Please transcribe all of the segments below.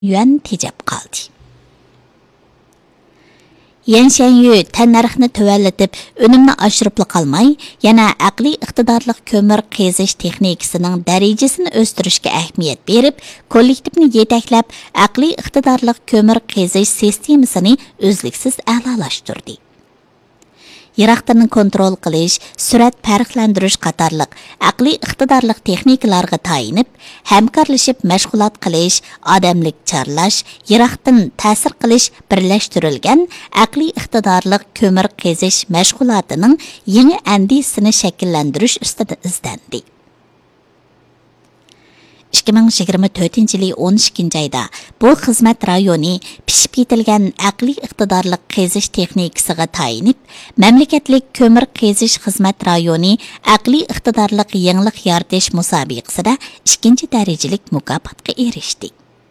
yuan tejab qoldi. Yanshanyu tannarxni tövallatib, önümni oshirib qalmay, yana aqliy iqtidorli ko'mir qazish texnikasining darajasini o'stirishga ahamiyat berib, kollektivni yetaklab, aqliy iqtidorli ko'mir qazish sistemasini o'zliksiz a'lolashtirdi. Yiroqdan kontrol qilish, surat farqlantirish qatorliq aqliy iqtidorli texnikalarga tayinib, hamkorlashib mashg'ulot qilish, odamlik chorlash, yiroqdan ta'sir qilish birlashtirilgan aqliy iqtidorli ko'mir qazish mashg'ulotining yangi andisini shakllantirish ustida izlandi. 2024-yili 12-ayda bu xizmat rayoni pishib yetilgan aqliy iqtidorli qazish texnikasiga tayinib, mamlakatlik ko'mir qazish xizmat rayoni aqliy iqtidorli yangilik yaratish musobaqasida 2-darajalik mukofotga erishdi.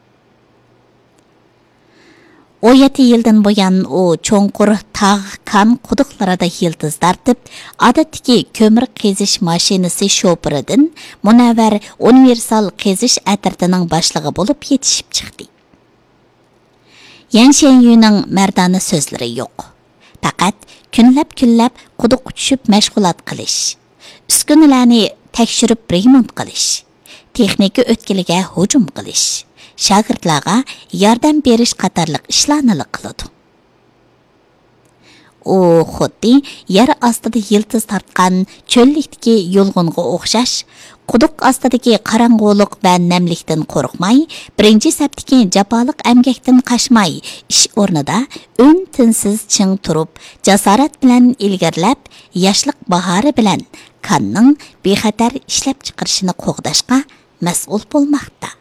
17 yildan buyon u cho'nqur tog' kan quduqlarida yildiz tartib, odatdagi ko'mir qazish mashinasi shofiridan munavvar universal qazish atritining boshlig'i bo'lib yetishib chiqdi. Yanshanyuning mardona so'zlari yo'q. Faqat kunlab quduq tushib mashg'ulot qilish, uskunalarni tekshirib remont qilish, texnika o'tkiliga hujum qilish, shogirdlarga yordam berish qatorliq ishlarni qiladi. U xuddi yer ostida yildiz tartgan cho'llikdagi yulg'unga o'xshash, quduq ostidagi qorong'ulik va namlikdan qo'rqmay, birinchi safdagi jafoliq amgakdan qashmay, ish o'rnida tinsiz ching turib, jasorat bilan ilgirlab, yoshlik bahori bilan kanning bexatar ishlab chiqarishini qo'g'dashga mas'ul bo'lmoqda.